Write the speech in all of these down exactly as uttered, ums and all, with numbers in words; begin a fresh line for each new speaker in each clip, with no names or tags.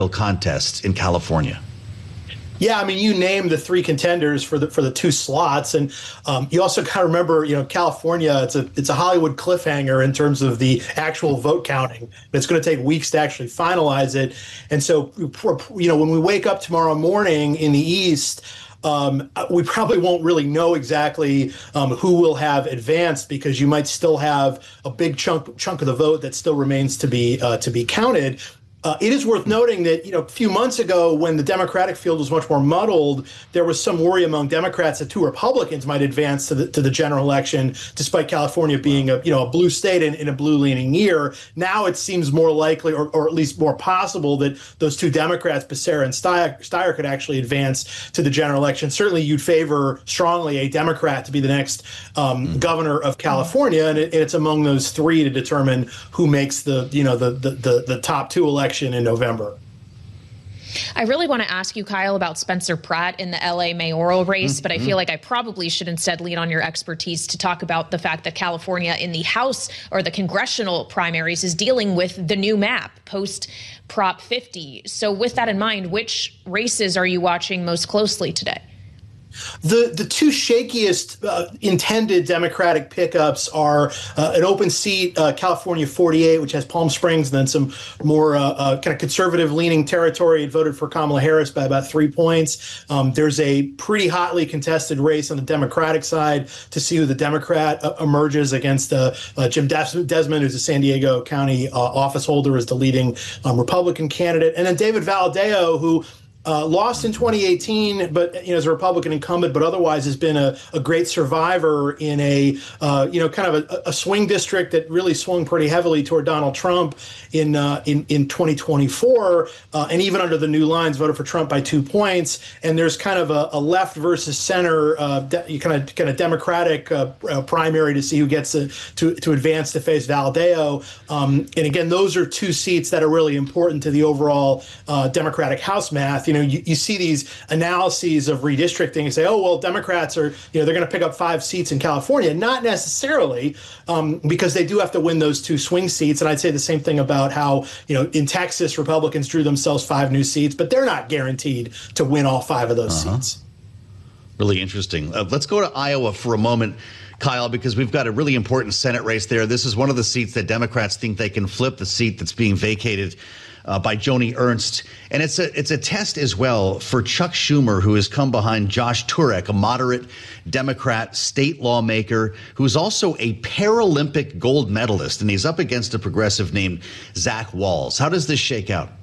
contest in California.
Yeah, I mean, you name the three contenders for the for the two slots, and um, you also got to remember, you know, California. It's a it's a Hollywood cliffhanger in terms of the actual vote counting. It's going to take weeks to actually finalize it, and so you know, when we wake up tomorrow morning in the East, um, we probably won't really know exactly um, who will have advanced, because you might still have a big chunk chunk of the vote that still remains to be uh, to be counted. Uh, it is worth noting that, you know, a few months ago, when the Democratic field was much more muddled, there was some worry among Democrats that two Republicans might advance to the to the general election, despite California being a, you know, a blue state in, in a blue-leaning year. Now it seems more likely, or, or at least more possible, that those two Democrats, Becerra and Steyer, Steyer, could actually advance to the general election. Certainly, you'd favor strongly a Democrat to be the next um, mm-hmm. governor of California, and, it, and it's among those three to determine who makes the, you know, the the the, the top two elections in November.
I really want to ask you, Kyle, about Spencer Pratt in the L A mayoral race, mm-hmm. but I feel like I probably should instead lean on your expertise to talk about the fact that California in the House or the congressional primaries is dealing with the new map post Prop fifty. So with that in mind, which races are you watching most closely today?
The the two shakiest uh, intended Democratic pickups are uh, an open seat, uh, California forty-eight, which has Palm Springs, and then some more uh, uh, kind of conservative-leaning territory. It voted for Kamala Harris by about three points. Um, there's a pretty hotly contested race on the Democratic side to see who the Democrat uh, emerges against uh, uh, Jim Des- Desmond, who's a San Diego County uh, office holder, as the leading um, Republican candidate. And then David Valadao, who Uh, lost in twenty eighteen, but you know, as a Republican incumbent, but otherwise has been a, a great survivor in a uh, you know kind of a, a swing district that really swung pretty heavily toward Donald Trump in uh, in in twenty twenty-four, uh, and even under the new lines voted for Trump by two points. And there's kind of a, a left versus center, uh, de- kind of kind of Democratic uh, uh, primary to see who gets to to, to advance to face Valadao. Um, and again, those are two seats that are really important to the overall uh, Democratic House math. You know, you, you see these analyses of redistricting and say, oh, well, Democrats are, you know, they're going to pick up five seats in California. Not necessarily, um, because they do have to win those two swing seats. And I'd say the same thing about how, you know, in Texas, Republicans drew themselves five new seats, but they're not guaranteed to win all five of those uh-huh. seats.
Really interesting. Uh, let's go to Iowa for a moment, Kyle, because we've got a really important Senate race there. This is one of the seats that Democrats think they can flip, the seat that's being vacated Uh, by Joni Ernst. And it's a it's a test as well for Chuck Schumer, who has come behind Josh Turek, a moderate Democrat state lawmaker who is also a Paralympic gold medalist. And he's up against a progressive named Zach Walz. How does this shake out?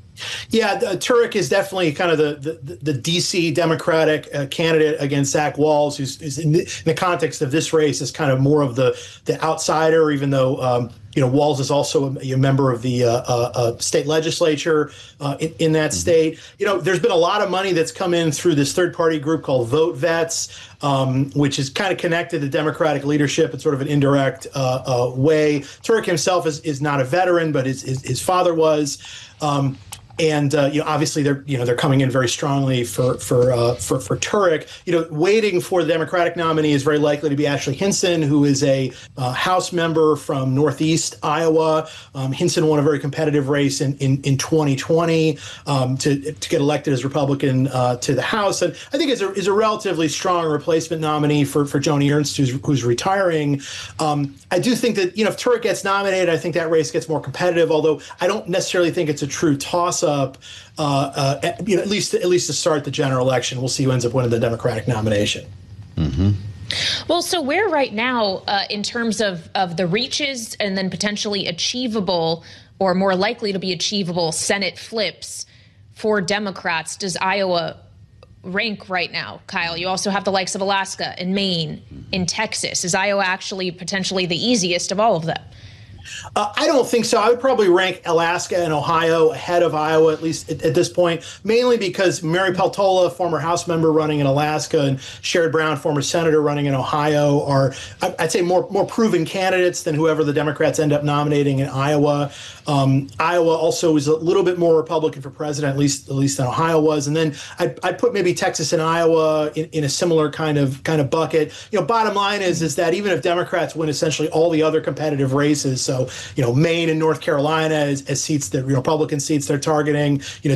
Yeah, the, Turek is definitely kind of the the, the D C Democratic uh, candidate against Zach Walz, who's, who's in, the, in the context of this race is kind of more of the the outsider, even though um, you know, Walz is also a, a member of the uh, uh, uh, state legislature uh, in, in that mm-hmm. state. You know, there's been a lot of money that's come in through this third-party group called Vote Vets, um, which is kind of connected to Democratic leadership in sort of an indirect uh, uh, way. Turek himself is, is not a veteran, but his, his, his father was. Um, And uh, you know, obviously, they're you know they're coming in very strongly for for uh, for for Turek. You know, waiting for the Democratic nominee is very likely to be Ashley Hinson, who is a uh, House member from Northeast Iowa. Um, Hinson won a very competitive race in in, in twenty twenty um, to to get elected as Republican uh, to the House, and I think is a is a relatively strong replacement nominee for for Joni Ernst, who's who's retiring. Um, I do think that you know if Turek gets nominated, I think that race gets more competitive. Although I don't necessarily think it's a true toss up, uh, uh, at, you know, at least at least to start the general election. We'll see who ends up winning the Democratic nomination.
Mm-hmm.
Well, so where right now, uh, in terms of, of the reaches and then potentially achievable or more likely to be achievable Senate flips for Democrats, does Iowa rank right now, Kyle? You also have the likes of Alaska and Maine, in Texas. Is Iowa actually potentially the easiest of all of them?
Uh, I don't think so. I would probably rank Alaska and Ohio ahead of Iowa, at least at, at this point, mainly because Mary Peltola, former House member running in Alaska, and Sherrod Brown, former senator running in Ohio, are, I'd say, more more proven candidates than whoever the Democrats end up nominating in Iowa. Um, Iowa also is a little bit more Republican for president, at least at least than Ohio was. And then I'd, I'd put maybe Texas and Iowa in, in a similar kind of kind of bucket. You know, bottom line is is that even if Democrats win essentially all the other competitive races, so So, you know, Maine and North Carolina as, as seats that Republican seats they're targeting. You know,